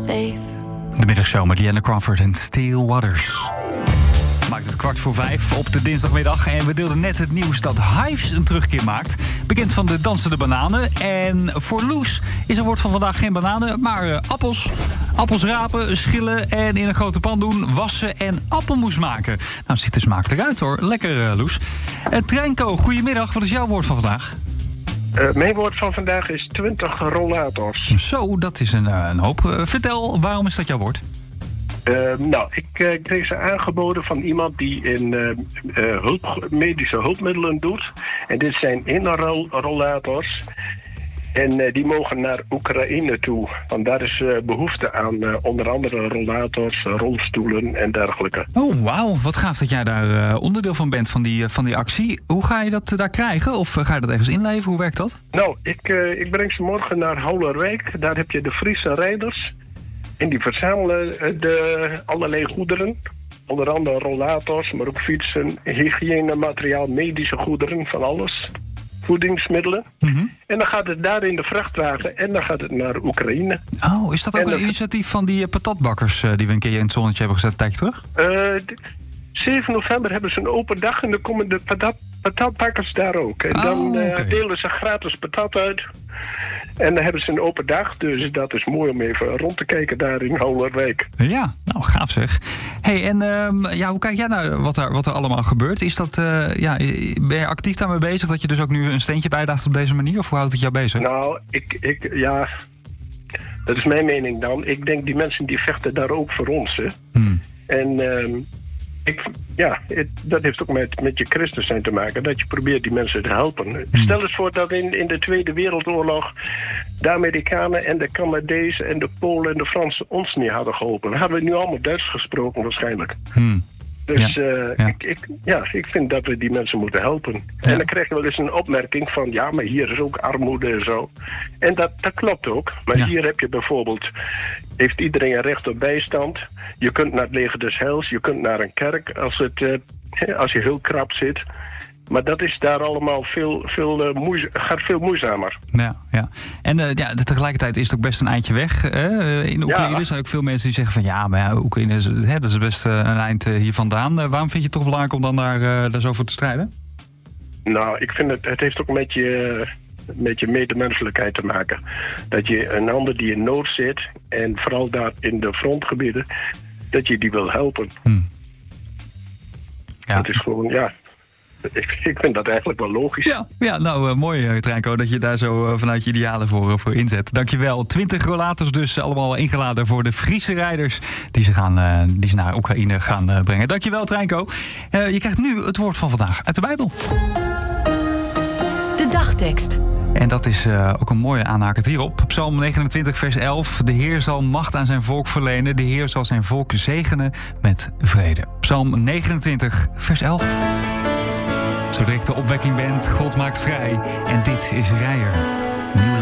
safe. De middagshow met Diana Crawford en Still Waters. Maakt het 4:15 op de dinsdagmiddag. En we deelden net het nieuws dat Hives een terugkeer maakt. Bekend van de dansende bananen. En voor Loes is het woord van vandaag geen bananen, maar appels. Appels rapen, schillen en in een grote pan doen, wassen en appelmoes maken. Nou, ziet de smaak eruit hoor. Lekker, Loes. Treinko, goedemiddag. Wat is jouw woord van vandaag? Mijn woord van vandaag is 20 rollators. Zo, dat is een hoop. Vertel, waarom is dat jouw woord? Ik kreeg ze aangeboden van iemand die in medische hulpmiddelen doet. En dit zijn rollators. En die mogen naar Oekraïne toe. Want daar is behoefte aan onder andere rollators, rolstoelen en dergelijke. Oh, wauw. Wat gaaf dat jij daar onderdeel van bent van die actie. Hoe ga je dat daar krijgen? Of ga je dat ergens inleveren? Hoe werkt dat? Nou, ik breng ze morgen naar Houwerwijk. Daar heb je de Friese rijders. En die verzamelen allerlei goederen. Onder andere rollators, maar ook fietsen, hygiënemateriaal, medische goederen, van alles. Voedingsmiddelen. Mm-hmm. En dan gaat het daar in de vrachtwagen en dan gaat het naar Oekraïne. Oh, is dat ook een initiatief van die patatbakkers die we een keer in het zonnetje hebben gezet een tijdje terug? 7 november hebben ze een open dag en dan komen de patatbakkers daar ook. En dan delen ze gratis patat uit. En dan hebben ze een open dag, dus dat is mooi om even rond te kijken daar in Houwerwijk. Ja, nou gaaf zeg. Hey, en hoe kijk jij naar wat er allemaal gebeurt? Is dat, ben je actief daarmee bezig dat je dus ook nu een steentje bijdraagt op deze manier? Of hoe houdt het jou bezig? Nou, dat is mijn mening dan. Ik denk die mensen die vechten daar ook voor ons. Hè. En dat heeft ook met je christen zijn te maken. Dat je probeert die mensen te helpen. Stel eens voor dat in de Tweede Wereldoorlog de Amerikanen en de Canadezen en de Polen en de Fransen ons niet hadden geholpen. Dan hadden we nu allemaal Duits gesproken waarschijnlijk. Dus ik vind dat we die mensen moeten helpen. Ja. En dan krijg je wel eens een opmerking van ja, maar hier is ook armoede en zo. En dat klopt ook. Maar hier heb je bijvoorbeeld, heeft iedereen een recht op bijstand. Je kunt naar het leger des heils, je kunt naar een kerk als je heel krap zit. Maar dat is daar allemaal gaat veel moeizamer. Ja. En tegelijkertijd is het ook best een eindje weg. In Oekraïne zijn ook veel mensen die zeggen van Oekraïne dat is best een eind hier vandaan. Waarom vind je het toch belangrijk om dan daar zo voor te strijden? Nou, ik vind het heeft ook met je medemenselijkheid te maken. Dat je een ander die in nood zit en vooral daar in de frontgebieden, dat je die wil helpen. Ja. Het is gewoon, ik vind dat eigenlijk wel logisch. Ja, nou mooi Treinko dat je daar zo vanuit je idealen voor inzet. Dankjewel. 20 rollators dus allemaal ingeladen voor de Friese rijders die ze naar Oekraïne gaan brengen. Dankjewel Treinko. Je krijgt nu het woord van vandaag uit de Bijbel. De dagtekst. En dat is ook een mooie aanhakend hierop. Psalm 29 vers 11. De Heer zal macht aan zijn volk verlenen. De Heer zal zijn volk zegenen met vrede. Psalm 29 vers 11. Zo direct de opwekking bent, God maakt vrij. En dit is Reijer. Nieuw